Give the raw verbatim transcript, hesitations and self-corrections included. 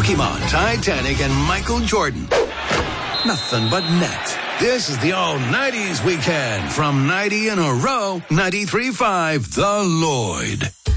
Pokemon, Titanic, and Michael Jordan. Nothing but net. This is the all nineties weekend from ninety in a row, ninety-three point five The Lloyd.